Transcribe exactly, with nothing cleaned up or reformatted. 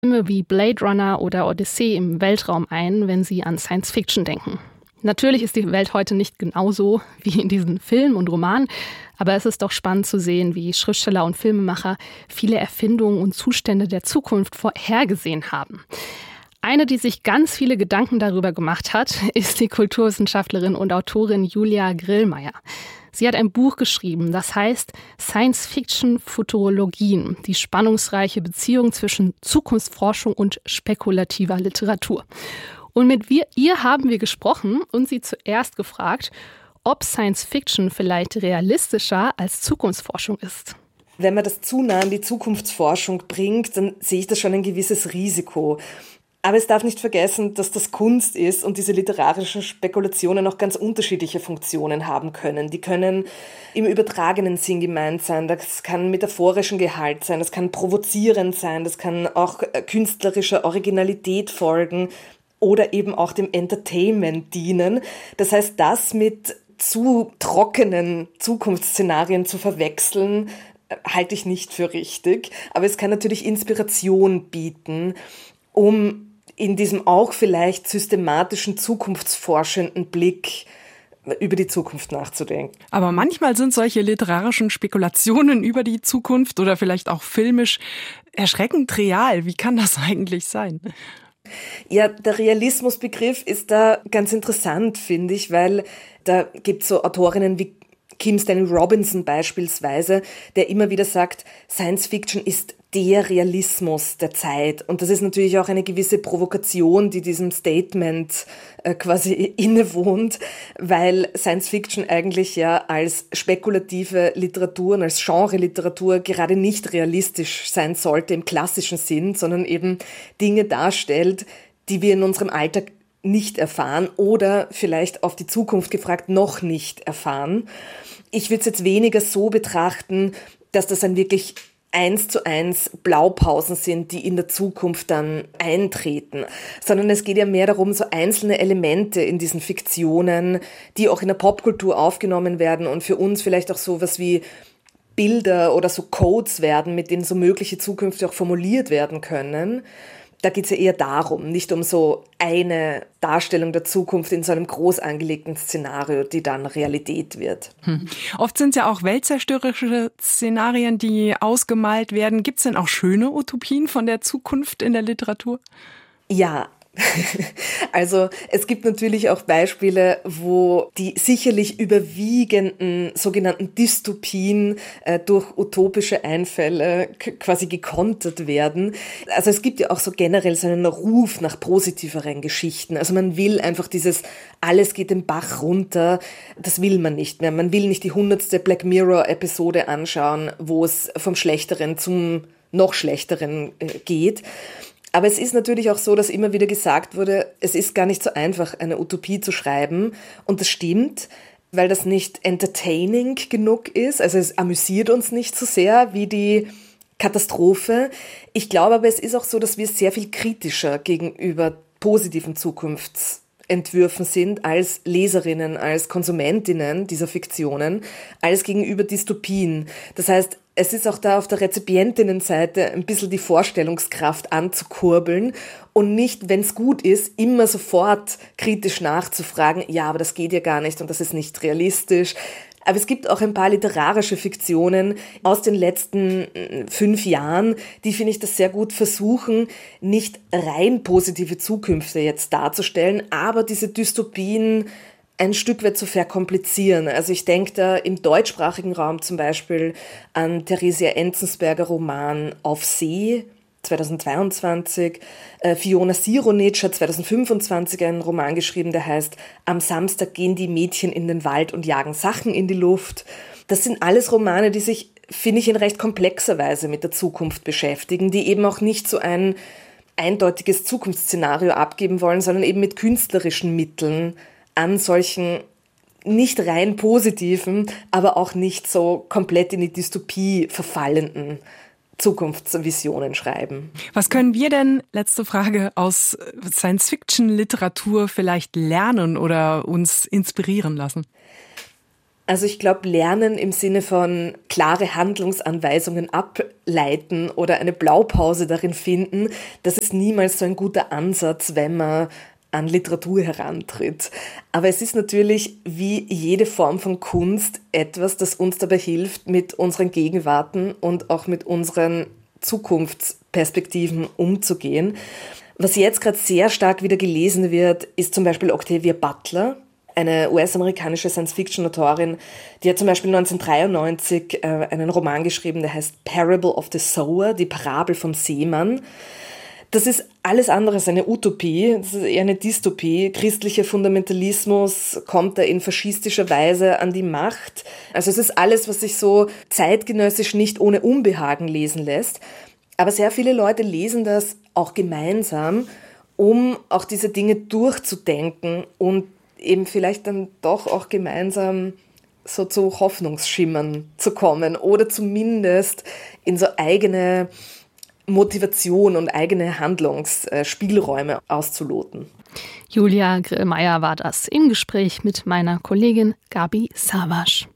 Filme wie Blade Runner oder Odyssee im Weltraum ein, wenn Sie an Science Fiction denken. Natürlich ist die Welt heute nicht genauso wie in diesen Filmen und Romanen, aber es ist doch spannend zu sehen, wie Schriftsteller und Filmemacher viele Erfindungen und Zustände der Zukunft vorhergesehen haben. Eine, die sich ganz viele Gedanken darüber gemacht hat, ist die Kulturwissenschaftlerin und Autorin Julia Grillmeier. Sie hat ein Buch geschrieben, das heißt Science-Fiction-Futurologien, die spannungsreiche Beziehung zwischen Zukunftsforschung und spekulativer Literatur. Und mit wir, ihr haben wir gesprochen und sie zuerst gefragt, ob Science-Fiction vielleicht realistischer als Zukunftsforschung ist. Wenn man das zu nah an die Zukunftsforschung bringt, dann sehe ich da schon ein gewisses Risiko. Aber es darf nicht vergessen, dass das Kunst ist und diese literarischen Spekulationen auch ganz unterschiedliche Funktionen haben können. Die können im übertragenen Sinn gemeint sein, das kann metaphorischen Gehalt sein, das kann provozierend sein, das kann auch künstlerischer Originalität folgen oder eben auch dem Entertainment dienen. Das heißt, das mit zu trockenen Zukunftsszenarien zu verwechseln, halte ich nicht für richtig. Aber es kann natürlich Inspiration bieten, um in diesem auch vielleicht systematischen, zukunftsforschenden Blick über die Zukunft nachzudenken. Aber manchmal sind solche literarischen Spekulationen über die Zukunft oder vielleicht auch filmisch erschreckend real. Wie kann das eigentlich sein? Ja, der Realismusbegriff ist da ganz interessant, finde ich, weil da gibt es so Autorinnen wie Kim Stanley Robinson beispielsweise, der immer wieder sagt, Science Fiction ist der Realismus der Zeit. Und das ist natürlich auch eine gewisse Provokation, die diesem Statement äh, quasi innewohnt, weil Science Fiction eigentlich ja als spekulative Literatur und als Genre-Literatur gerade nicht realistisch sein sollte im klassischen Sinn, sondern eben Dinge darstellt, die wir in unserem Alltag nicht erfahren oder vielleicht auf die Zukunft gefragt noch nicht erfahren. Ich würde es jetzt weniger so betrachten, dass das ein wirklich eins zu eins Blaupausen sind, die in der Zukunft dann eintreten, sondern es geht ja mehr darum, so einzelne Elemente in diesen Fiktionen, die auch in der Popkultur aufgenommen werden und für uns vielleicht auch sowas wie Bilder oder so Codes werden, mit denen so mögliche Zukünfte auch formuliert werden können. Da geht es ja eher darum, nicht um so eine Darstellung der Zukunft in so einem groß angelegten Szenario, die dann Realität wird. Hm. Oft sind es ja auch weltzerstörerische Szenarien, die ausgemalt werden. Gibt es denn auch schöne Utopien von der Zukunft in der Literatur? Ja. Also es gibt natürlich auch Beispiele, wo die sicherlich überwiegenden sogenannten Dystopien äh, durch utopische Einfälle k- quasi gekontert werden. Also es gibt ja auch so generell so einen Ruf nach positiveren Geschichten. Also man will einfach dieses alles geht den Bach runter, das will man nicht mehr. Man will nicht die hundertste Black Mirror-Episode anschauen, wo es vom Schlechteren zum noch Schlechteren äh, geht. Aber es ist natürlich auch so, dass immer wieder gesagt wurde, es ist gar nicht so einfach, eine Utopie zu schreiben. Und das stimmt, weil das nicht entertaining genug ist. Also es amüsiert uns nicht so sehr wie die Katastrophe. Ich glaube aber, es ist auch so, dass wir sehr viel kritischer gegenüber positiven Zukunftsentwürfen sind als Leserinnen, als Konsumentinnen dieser Fiktionen, als gegenüber Dystopien. Das heißt, es ist auch da auf der Rezipientinnenseite ein bisschen die Vorstellungskraft anzukurbeln und nicht, wenn es gut ist, immer sofort kritisch nachzufragen, ja, aber das geht ja gar nicht und das ist nicht realistisch. Aber es gibt auch ein paar literarische Fiktionen aus den letzten fünf Jahren, die, finde ich, das sehr gut versuchen, nicht rein positive Zukünfte jetzt darzustellen, aber diese Dystopien ein Stück weit zu verkomplizieren. Also ich denke da im deutschsprachigen Raum zum Beispiel an Theresia Enzensberger Roman Auf See, zweitausendzweiundzwanzig. Äh, Fiona Sironitsch hat zweitausendfünfundzwanzig einen Roman geschrieben, der heißt Am Samstag gehen die Mädchen in den Wald und jagen Sachen in die Luft. Das sind alles Romane, die sich, finde ich, in recht komplexer Weise mit der Zukunft beschäftigen, die eben auch nicht so ein eindeutiges Zukunftsszenario abgeben wollen, sondern eben mit künstlerischen Mitteln an solchen nicht rein positiven, aber auch nicht so komplett in die Dystopie verfallenden Zukunftsvisionen schreiben. Was können wir denn, letzte Frage, aus Science-Fiction-Literatur vielleicht lernen oder uns inspirieren lassen? Also ich glaube, Lernen im Sinne von klare Handlungsanweisungen ableiten oder eine Blaupause darin finden, das ist niemals so ein guter Ansatz, wenn man an Literatur herantritt. Aber es ist natürlich wie jede Form von Kunst etwas, das uns dabei hilft, mit unseren Gegenwarten und auch mit unseren Zukunftsperspektiven umzugehen. Was jetzt gerade sehr stark wieder gelesen wird, ist zum Beispiel Octavia Butler, eine U S-amerikanische Science-Fiction-Autorin, die hat zum Beispiel neunzehnhundertdreiundneunzig äh, einen Roman geschrieben, der heißt Parable of the Sower, die Parabel vom Seemann. Das ist alles andere als eine Utopie, das ist eher eine Dystopie. Christlicher Fundamentalismus kommt da in faschistischer Weise an die Macht. Also es ist alles, was sich so zeitgenössisch nicht ohne Unbehagen lesen lässt. Aber sehr viele Leute lesen das auch gemeinsam, um auch diese Dinge durchzudenken und eben vielleicht dann doch auch gemeinsam so zu Hoffnungsschimmern zu kommen oder zumindest in so eigene Motivation und eigene Handlungsspielräume auszuloten. Julia Grillmeier war das im Gespräch mit meiner Kollegin Gabi Savas.